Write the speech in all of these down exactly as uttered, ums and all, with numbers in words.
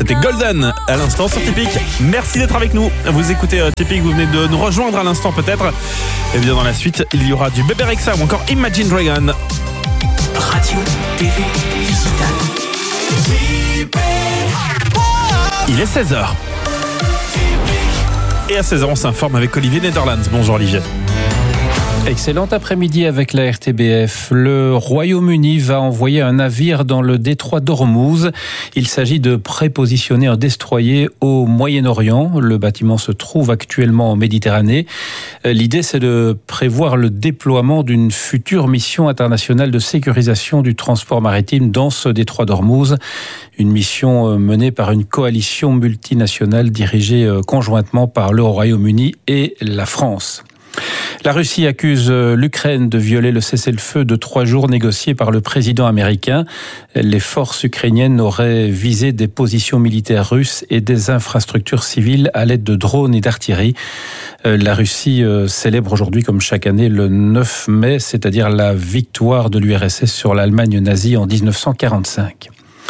C'était Golden à l'instant sur Typique. Merci d'être avec nous. Vous écoutez euh, Typique, vous venez de nous rejoindre à l'instant peut-être. Et bien dans la suite, il y aura du Bébé Rexha ou encore Imagine Dragon. Radio, T V, digital. Il est seize heures. Et à seize heures, on s'informe avec Olivier Netherlands. Bonjour Olivier. Excellent après-midi avec la R T B F. Le Royaume-Uni va envoyer un navire dans le détroit d'Ormuz. Il s'agit de prépositionner un destroyer au Moyen-Orient. Le bâtiment se trouve actuellement en Méditerranée. L'idée, c'est de prévoir le déploiement d'une future mission internationale de sécurisation du transport maritime dans ce détroit d'Ormuz. Une mission menée par une coalition multinationale dirigée conjointement par le Royaume-Uni et la France. La Russie accuse l'Ukraine de violer le cessez-le-feu de trois jours négocié par le président américain. Les forces ukrainiennes auraient visé des positions militaires russes et des infrastructures civiles à l'aide de drones et d'artillerie. La Russie célèbre aujourd'hui, comme chaque année, le neuf mai, c'est-à-dire la victoire de l'U R S S sur l'Allemagne nazie en dix-neuf cent quarante-cinq.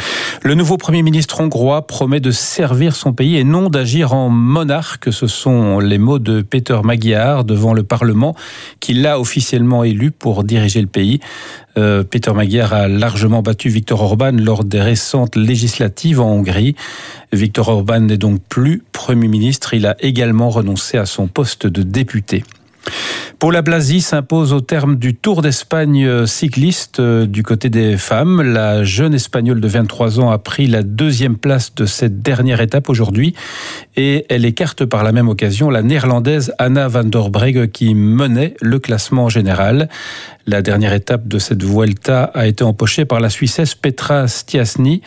Le nouveau Premier ministre hongrois promet de servir son pays et non d'agir en monarque. Ce sont les mots de Péter Magyar devant le Parlement qui l'a officiellement élu pour diriger le pays. Euh, Péter Magyar a largement battu Viktor Orban lors des récentes législatives en Hongrie. Viktor Orban n'est donc plus Premier ministre. Il a également renoncé à son poste de député. Paula Blasi s'impose au terme du Tour d'Espagne cycliste du côté des femmes. La jeune Espagnole de vingt-trois ans a pris la deuxième place de cette dernière étape aujourd'hui et elle écarte par la même occasion la Néerlandaise Anna van der Breggen qui menait le classement général. La dernière étape de cette Vuelta a été empochée par la Suissesse Petra Stiassny.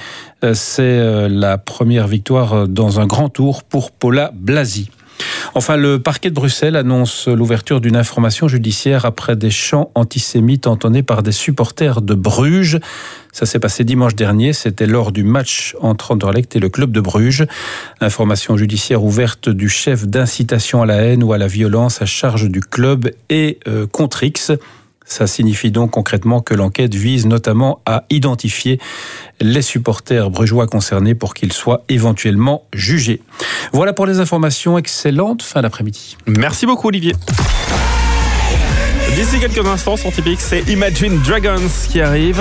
C'est la première victoire dans un grand tour pour Paula Blasi. Enfin, le parquet de Bruxelles annonce l'ouverture d'une information judiciaire après des chants antisémites entonnés par des supporters de Bruges. Ça s'est passé dimanche dernier, c'était lors du match entre Anderlecht et le club de Bruges. Information judiciaire ouverte du chef d'incitation à la haine ou à la violence à charge du club et euh, Contrix. Ça signifie donc concrètement que l'enquête vise notamment à identifier les supporters brugeois concernés pour qu'ils soient éventuellement jugés. Voilà pour les informations. Excellente fin d'après-midi. Merci beaucoup Olivier. D'ici quelques instants sur Typique, c'est Imagine Dragons qui arrive.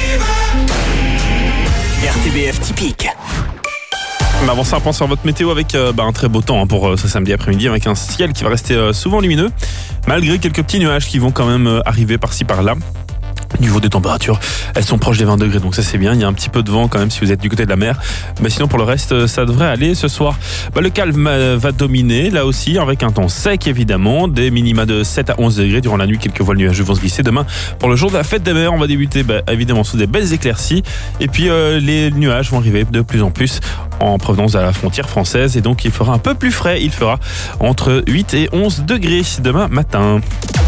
R T B F Typique. On avance un point sur votre météo avec euh, bah, un très beau temps hein, pour euh, ce samedi après-midi avec un ciel qui va rester euh, souvent lumineux malgré quelques petits nuages qui vont quand même euh, arriver par-ci par-là. Niveau des températures, elles sont proches des vingt degrés, donc ça c'est bien. Il y a un petit peu de vent quand même si vous êtes du côté de la mer. Mais sinon pour le reste, ça devrait aller ce soir. Bah, le calme va dominer là aussi avec un temps sec évidemment. Des minima de sept à onze degrés durant la nuit. Quelques voiles nuageux vont se glisser. Demain, pour le jour de la fête des mers, on va débuter bah, évidemment sous des belles éclaircies. Et puis euh, les nuages vont arriver de plus en plus en provenance de la frontière française. Et donc il fera un peu plus frais. Il fera entre huit et onze degrés demain matin.